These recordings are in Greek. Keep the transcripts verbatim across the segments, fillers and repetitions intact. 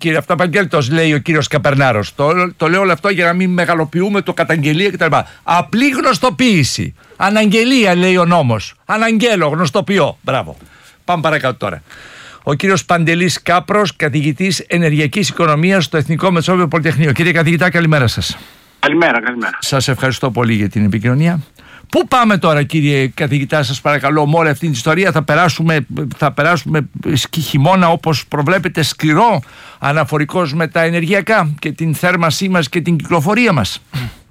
κύριε Αυταπαγγέλτος, λέει ο κύριος Καπερνάρος. Το, το λέω όλο αυτό για να μην μεγαλοποιούμε το καταγγελία κτλ. Απλή γνωστοποίηση. Αναγγελία, λέει ο νόμος. Αναγγέλω, γνωστοποιώ. Μπράβο. Πάμε παρακάτω τώρα. Ο κύριος Παντελής Κάπρος, καθηγητής ενεργειακής οικονομίας στο Εθνικό Μεσόβιο Πολυτεχνείο. Κύριε καθηγητά, καλημέρα σας. Καλημέρα, καλημέρα. Σας ευχαριστώ πολύ για την επικοινωνία. Πού πάμε τώρα, κύριε καθηγητά, σας παρακαλώ, με όλη αυτή την ιστορία? Θα περάσουμε, θα περάσουμε χειμώνα όπως προβλέπετε, σκληρό, αναφορικός με τα ενεργειακά και την θέρμασή μας και την κυκλοφορία μας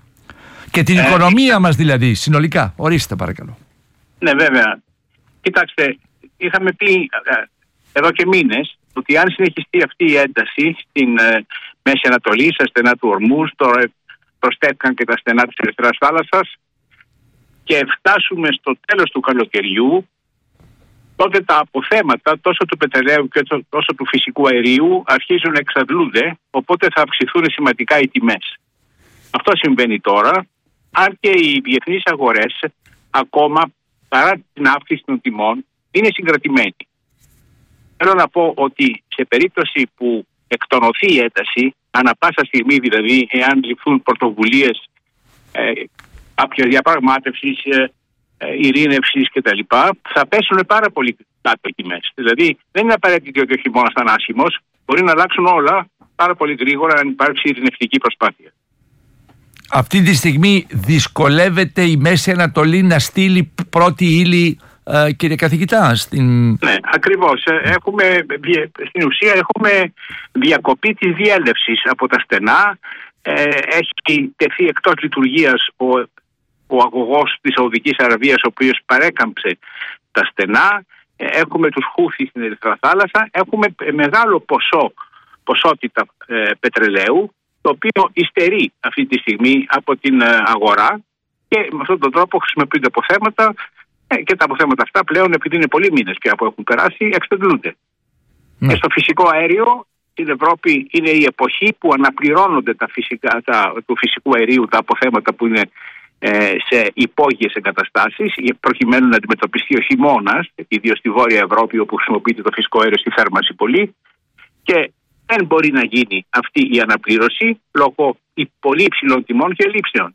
και την ε, οικονομία ε, μας δηλαδή συνολικά? Ορίστε παρακαλώ. Ναι, βέβαια. Κοιτάξτε, είχαμε πει ε, εδώ και μήνες ότι αν συνεχιστεί αυτή η ένταση στην ε, Μέση Ανατολή, στα στενά του Ορμούζ, τώρα προσθέθηκαν και τα στενά της Ερυθράς Θάλασσας, και φτάσουμε στο τέλος του καλοκαιριού, τότε τα αποθέματα τόσο του πετρελαίου και τόσο του φυσικού αερίου αρχίζουν να εξαντλούνται, οπότε θα αυξηθούν σημαντικά οι τιμές. Αυτό συμβαίνει τώρα, αν και οι διεθνείς αγορές ακόμα, παρά την αύξηση των τιμών, είναι συγκρατημένοι. Θέλω να πω ότι σε περίπτωση που εκτονωθεί η ένταση, ανά πάσα στιγμή δηλαδή, εάν ληφθούν πρωτοβουλίες ε, κάποιες διαπραγμάτευσης, ε, ε, ειρήνευσης κτλ., θα πέσουν πάρα πολύ κάτω οι τιμές. Δηλαδή δεν είναι απαραίτητο ότι ο χειμώνας θα είναι άσχημος, μπορεί να αλλάξουν όλα πάρα πολύ γρήγορα αν υπάρξει ειρηνευτική προσπάθεια. Αυτή τη στιγμή δυσκολεύεται η Μέση Ανατολή να στείλει πρώτη ύλη, ε, κύριε καθηγητά? Στην... Ναι, ακριβώς. Έχουμε, στην ουσία έχουμε διακοπή της διέλευσης από τα στενά. Ε, έχει τεθεί εκτός λειτουργίας ο, ο αγωγός της Σαουδικής Αραβίας, ο οποίος παρέκαμψε τα στενά. Ε, έχουμε τους Χούθι στην Ερυθρά Θάλασσα. Έχουμε μεγάλο ποσό, ποσότητα ε, πετρελαίου, το οποίο υστερεί αυτή τη στιγμή από την ε, αγορά, και με αυτόν τον τρόπο χρησιμοποιούνται αποθέματα, ε, και τα αποθέματα αυτά πλέον, επειδή είναι πολλοί μήνες πια που έχουν περάσει, εξαντλούνται. Ναι. Και στο φυσικό αέριο στην Ευρώπη είναι η εποχή που αναπληρώνονται τα φυσικά, τα, του φυσικού αερίου τα αποθέματα που είναι ε, σε υπόγειες εγκαταστάσεις, προκειμένου να αντιμετωπιστεί ο χειμώνας, ιδίως στη Βόρεια Ευρώπη, όπου χρησιμοποιείται το φυσικό αέριο στη θέρμανση πολύ, και δεν μπορεί να γίνει αυτή η αναπλήρωση λόγω πολύ υψηλών τιμών και ελλείψεων.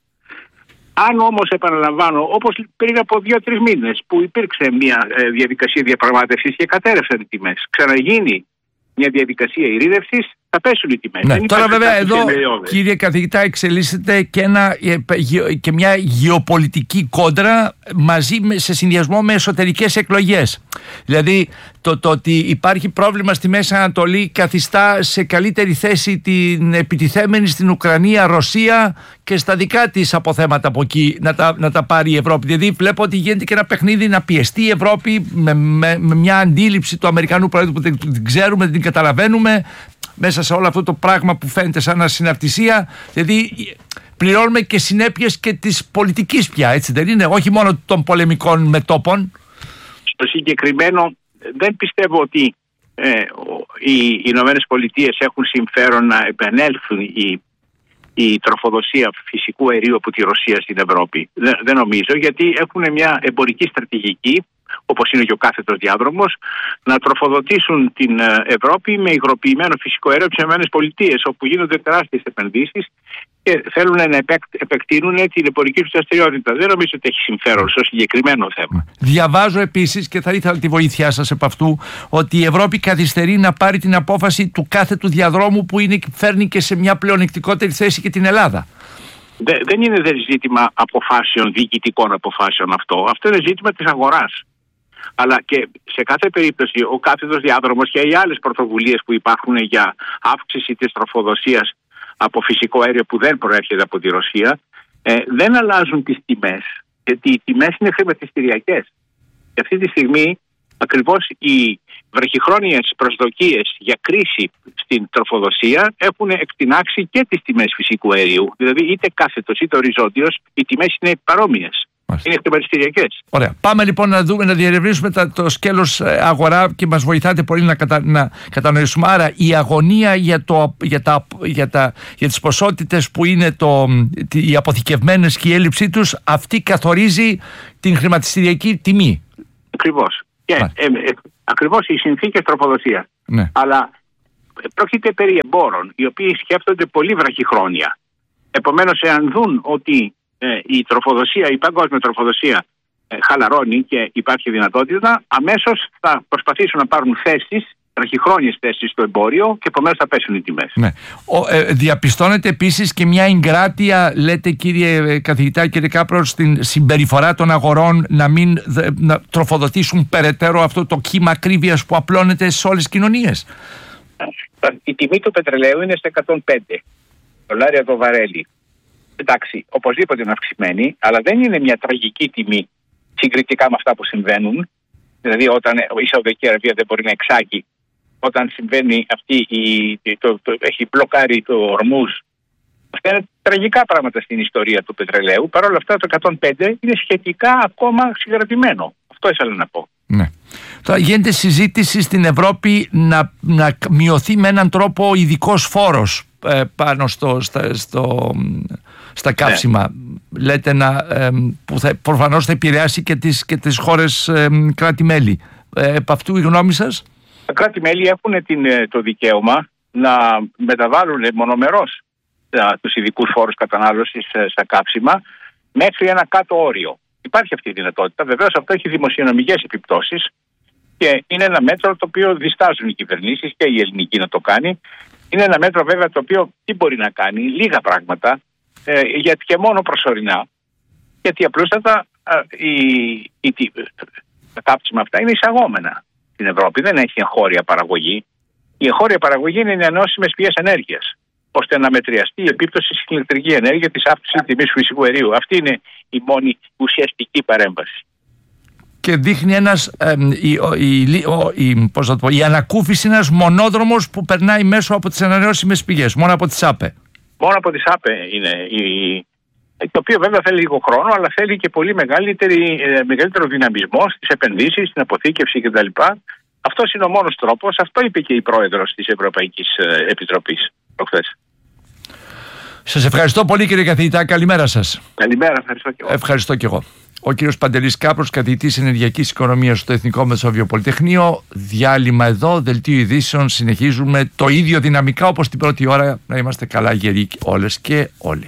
Αν όμως, επαναλαμβάνω, όπως πριν από δύο-τρεις μήνες που υπήρξε μια ε, διαδικασία διαπραγμάτευσης και κατέρευσαν οι τιμές, ξαναγίνει μια διαδικασία ειρήνευσης, θα πέσουν οι τιμές. Ναι, τώρα βέβαια εδώ, κύριε καθηγητά, εξελίσσεται και, ένα, και μια γεωπολιτική κόντρα μαζί με, σε συνδυασμό με εσωτερικές εκλογές. Δηλαδή το, το ότι υπάρχει πρόβλημα στη Μέση Ανατολή καθιστά σε καλύτερη θέση την επιτιθέμενη στην Ουκρανία Ρωσία και στα δικά της αποθέματα από εκεί να τα, να τα πάρει η Ευρώπη. Δηλαδή βλέπω ότι γίνεται και ένα παιχνίδι να πιεστεί η Ευρώπη με, με, με μια αντίληψη του Αμερικανού Προέδρου που δεν την ξέρουμε, δεν την καταλαβαίνουμε, μέσα σε όλο αυτό το πράγμα που φαίνεται σαν ασυναρτησία. Δηλαδή πληρώνουμε και συνέπειες και της πολιτικής πια, έτσι δεν είναι? Όχι μόνο των πολεμικών μετώπων. Στο συγκεκριμένο δεν πιστεύω ότι ε, οι Ηνωμένες Πολιτείες έχουν συμφέρον να επανέλθουν η, η τροφοδοσία φυσικού αερίου από τη Ρωσία στην Ευρώπη. Δεν, δεν νομίζω, γιατί έχουν μια εμπορική στρατηγική, όπως είναι και ο κάθετος διάδρομος, να τροφοδοτήσουν την Ευρώπη με υγροποιημένο φυσικό αέριο από τις Ηνωμένες Πολιτείες, όπου γίνονται τεράστιες επενδύσεις και θέλουν να επεκτείνουν την εμπορική του δραστηριότητα. Δεν νομίζω ότι έχει συμφέρον στο συγκεκριμένο θέμα. Διαβάζω επίσης, και θα ήθελα τη βοήθειά σας επ' αυτού, ότι η Ευρώπη καθυστερεί να πάρει την απόφαση του κάθετου διαδρόμου, που είναι, φέρνει και σε μια πλεονεκτικότερη θέση και την Ελλάδα. Δε, δεν είναι δε ζήτημα αποφάσεων, διοικητικών αποφάσεων αυτό. Αυτό είναι ζήτημα της αγοράς. Αλλά και σε κάθε περίπτωση ο κάθετος διάδρομος και οι άλλες πρωτοβουλίες που υπάρχουν για αύξηση της τροφοδοσίας από φυσικό αέριο που δεν προέρχεται από τη Ρωσία, ε, δεν αλλάζουν τις τιμές, γιατί οι τιμές είναι χρηματιστηριακές. Και αυτή τη στιγμή ακριβώς οι βραχυχρόνιες προσδοκίες για κρίση στην τροφοδοσία έχουν εκτινάξει και τις τιμές φυσικού αερίου. Δηλαδή είτε κάθετος είτε οριζόντιος, οι τιμές είναι παρόμοιες. Μάλιστα. Είναι χρηματιστηριακές. Ωραία. Πάμε λοιπόν να δούμε, να διερευνήσουμε τα, το σκέλος αγορά, και μας βοηθάτε πολύ να, κατα, να κατανοήσουμε. Άρα η αγωνία για, το, για, τα, για, τα, για τις ποσότητες που είναι το, οι αποθηκευμένες και η έλλειψή τους, αυτή καθορίζει την χρηματιστηριακή τιμή. Ακριβώς. Και, ε, ε, ακριβώς οι συνθήκες τροφοδοσίας. Ναι. Αλλά πρόκειται περί εμπόρων, οι οποίοι σκέφτονται πολύ βραχυχρόνια. Επομένως, εάν δουν ότι ε, η τροφοδοσία, η παγκόσμια τροφοδοσία ε, χαλαρώνει και υπάρχει δυνατότητα, αμέσως θα προσπαθήσουν να πάρουν θέσεις, βραχυχρόνιες θέσεις στο εμπόριο και επομένως θα πέσουν οι τιμές. Ναι. Ο, ε, διαπιστώνεται επίσης και μια εγκράτεια, λέτε κύριε καθηγητά, κύριε Κάπρο, στην συμπεριφορά των αγορών να μην δε, να τροφοδοτήσουν περαιτέρω αυτό το κύμα ακρίβειας που απλώνεται σε όλες τις κοινωνίες. Η τιμή του πετρελαίου είναι στα εκατόν πέντε δολάρια το βαρέλι. Εντάξει, οπωσδήποτε είναι αυξημένη, αλλά δεν είναι μια τραγική τιμή συγκριτικά με αυτά που συμβαίνουν. Δηλαδή, όταν η Σαουδική Αραβία δεν μπορεί να εξάγει, όταν συμβαίνει αυτή η, το, το, έχει μπλοκάρει το Ορμούζ. Αυτά είναι τραγικά πράγματα στην ιστορία του πετρελαίου. Παρ' όλα αυτά, το εκατόν πέντε είναι σχετικά ακόμα συγκρατημένο. Αυτό ήθελα να πω. Ναι. Τώρα γίνεται συζήτηση στην Ευρώπη να, να μειωθεί με έναν τρόπο ειδικός φόρος ε, πάνω στο, στα, στο, στα καύσιμα. Ναι. Λέτε να, ε, που θα, προφανώς θα επηρεάσει και τις, και τις χώρες ε, κράτη-μέλη. Ε, επ' αυτού η γνώμη σας? Τα κράτη-μέλη έχουν την, το δικαίωμα να μεταβάλουν μονομερώς τους ειδικούς φόρους κατανάλωσης στα καύσιμα μέχρι ένα κάτω όριο. Υπάρχει αυτή η δυνατότητα. Βεβαίως αυτό έχει δημοσιονομικές επιπτώσεις και είναι ένα μέτρο το οποίο διστάζουν οι κυβερνήσεις και η ελληνική να το κάνει. Είναι ένα μέτρο βέβαια το οποίο τι μπορεί να κάνει, λίγα πράγματα, ε, γιατί και μόνο προσωρινά, γιατί απλούστατα ε, η, η, η, τα κάψιμα αυτά είναι εισαγόμενα στην Ευρώπη, δεν έχει εγχώρια παραγωγή. Η εγχώρια παραγωγή είναι οι ανανεώσιμες πηγές ενέργειας, ώστε να μετριαστεί η επίπτωση στην ηλεκτρική ενέργεια της αύξησης της τιμής φυσικού αερίου. Αυτή είναι η μόνη ουσιαστική παρέμβαση. Και δείχνει ένας, ε, η, η, η, πώς θα το πω, η ανακούφιση είναι ένας μονόδρομος που περνάει μέσω από τις ανανεώσιμες πηγές, μόνο από τις ΑΠΕ. Μόνο από τις ΑΠΕ είναι η, το οποίο βέβαια θέλει λίγο χρόνο, αλλά θέλει και πολύ μεγαλύτερη, μεγαλύτερο δυναμισμό στις επενδύσεις, στην αποθήκευση κτλ. Αυτός είναι ο μόνος τρόπος. Αυτό είπε και η πρόεδρος της Ευρωπαϊκής Επιτροπής προχθές. Σας ευχαριστώ πολύ κύριε καθηγητά. Καλημέρα σας. Καλημέρα, ευχαριστώ και εγώ. Ευχαριστώ και εγώ. Ο κύριος Παντελής Κάπρος, καθηγητής ενεργειακής οικονομίας στο Εθνικό Μεσόβιο Πολυτεχνείο. Διάλειμμα εδώ, δελτίο ειδήσεων. Συνεχίζουμε το ίδιο δυναμικά όπως την πρώτη ώρα. Να είμαστε καλά γεροί όλες και όλοι.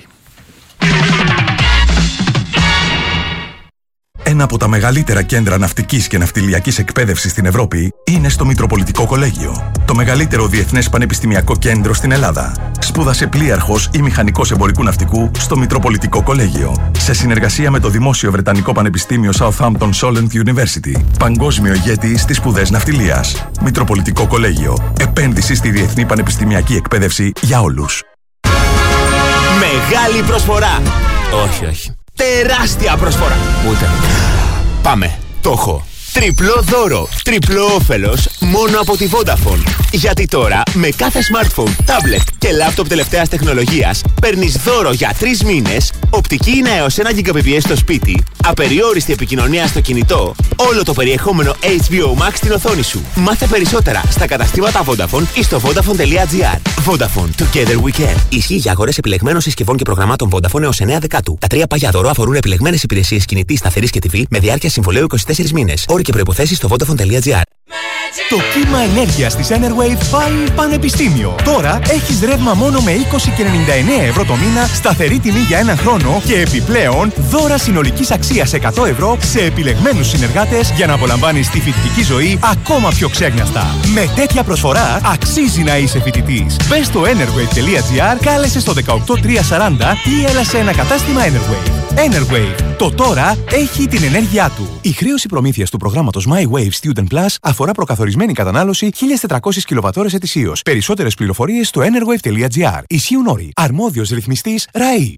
Ένα από τα μεγαλύτερα κέντρα ναυτικής και ναυτιλιακής εκπαίδευσης στην Ευρώπη είναι στο Μητροπολιτικό Κολέγιο. Το μεγαλύτερο διεθνές πανεπιστημιακό κέντρο στην Ελλάδα. Σπούδασε πλοίαρχος ή μηχανικός εμπορικού ναυτικού στο Μητροπολιτικό Κολέγιο. Σε συνεργασία με το Δημόσιο Βρετανικό Πανεπιστήμιο Southampton Solent University. Παγκόσμιο ηγέτη στις σπουδές ναυτιλίας. Μητροπολιτικό Κολέγιο. Επένδυση στη διεθνή πανεπιστημιακή εκπαίδευση για όλους. Μεγάλη προσφορά. Όχι, όχι. Τεράστια προσφορά. Ούτε. Πάμε. Το έχω. Τριπλό δώρο, τριπλό όφελος μόνο από τη Vodafone. Γιατί τώρα με κάθε smartphone, tablet και laptop τελευταίας τεχνολογίας παίρνεις δώρο για τρεις μήνες, οπτική είναι έως ένα γιγαμπιτ στο σπίτι, απεριόριστη επικοινωνία στο κινητό, όλο το περιεχόμενο έιτς μπι ο Max στην οθόνη σου. Μάθε περισσότερα στα καταστήματα Vodafone ή στο vodafone.gr. Vodafone, together we can. Ισχύει για αγορές επιλεγμένων συσκευών και προγραμμάτων Vodafone έως εννέα Δεκάτου. Τα τρία πάγια δώρο αφορούν επιλεγμένες υπηρεσίες κινητής, σταθερής και τι βι με διάρκεια συμβολαίου είκοσι τέσσερις μήνες. Όροι και προϋποθέσεις στο vodafone.gr. Το κύμα ενέργειας της Enerwave πάλι πανεπιστήμιο. Τώρα έχεις ρεύμα μόνο με είκοσι και ενενήντα εννέα ευρώ το μήνα, σταθερή τιμή για έναν χρόνο και επιπλέον δώρα συνολικής αξίας εκατό ευρώ σε επιλεγμένους συνεργάτες για να απολαμβάνεις τη φοιτητική ζωή ακόμα πιο ξέγνιαστα. Με τέτοια προσφορά αξίζει να είσαι φοιτητής. Μπες στο enerwave.gr, κάλεσε στο δεκαοκτώ τριακόσια σαράντα ή έλα σε ένα κατάστημα Enerwave. Enerwave. Το τώρα έχει την ενέργειά του. Η χρέωση προμήθειας του προγράμματος My Wave Student Plus αφορά προκαθορισμένη κατανάλωση χίλιες τετρακόσιες κιλοβατώρες ετησίως. Περισσότερες πληροφορίες στο enerwave.gr. Ισχύουν όροι. Αρμόδιος ρυθμιστής ΡΑΗ.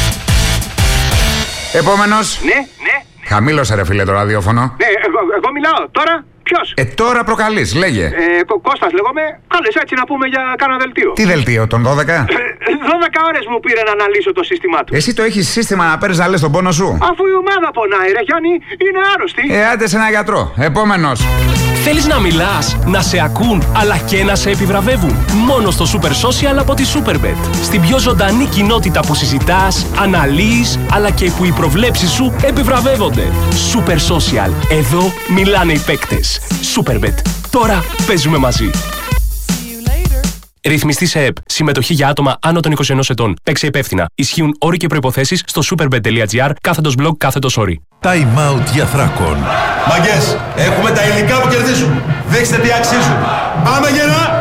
Επόμενος. Ναι, ναι. Χαμήλωσε ρε φίλε το ραδιόφωνο. Ναι, εγώ, εγώ μιλάω τώρα. Ποιος? Ε, τώρα προκαλείς, λέγε. Ε, Κώστας λέγομαι. Κάλες έτσι να πούμε για κάνα δελτίο. Τι δελτίο, τον δώδεκα? δώδεκα ώρες μου πήρε να αναλύσω το σύστημά του. Εσύ το έχεις σύστημα να παίρνεις να λες τον πόνο σου? Αφού η ομάδα πονάει ρε Γιάννη, είναι άρρωστη. Ε, άντε σε ένα γιατρό. Επόμενος. Θέλεις να μιλάς, να σε ακούν, αλλά και να σε επιβραβεύουν? Μόνο στο Super Social από τη Superbet. Στην πιο ζωντανή κοινότητα που συζητάς, αναλύεις, αλλά και που οι προβλέψεις σου επιβραβεύονται. Super Social. Εδώ μιλάνε οι παίκτες. Superbet. Τώρα παίζουμε μαζί. Ρυθμιστή σε ΕΠ. Συμμετοχή για άτομα άνω των είκοσι ενός ετών. Παίξε υπεύθυνα. Ισχύουν όροι και προϋποθέσεις στο superbet.gr κάθετος blog κάθετος όροι. Time out για Θράκον. Μαγκές, έχουμε τα υλικά που κερδίζουν. Δείξτε τι αξίζουν. Πάμε γερά!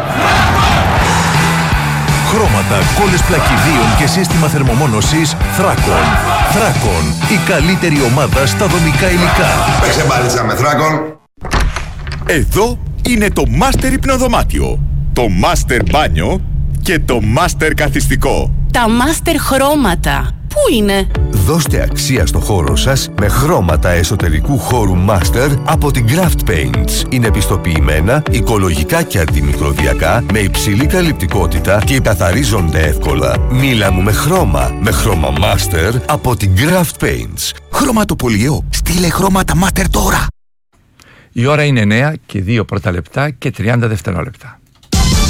Χρώματα, κόλλες πλακιδίων και σύστημα θερμομόνωσης Θράκον. Θράκον, η καλύτερη ομάδα στα δομικά υλικά. Παίξε μπάλιτσα με Θράκον. Εδώ είναι το Master Υπνοδωμάτιο, το Master Μπάνιο και το Master Καθιστικό. Τα Master Χρώματα. Πού είναι? Δώστε αξία στο χώρο σας με χρώματα εσωτερικού χώρου Master από την Craft Paints. Είναι πιστοποιημένα, οικολογικά και αντιμικροβιακά, με υψηλή καλυπτικότητα και καθαρίζονται εύκολα. Μίλα μου με χρώμα, με χρώμα Master από την Craft Paints. Χρωματοπολιό, στείλε χρώματα Master τώρα. Η ώρα είναι εννέα και δύο πρώτα λεπτά και τριάντα δευτερόλεπτα.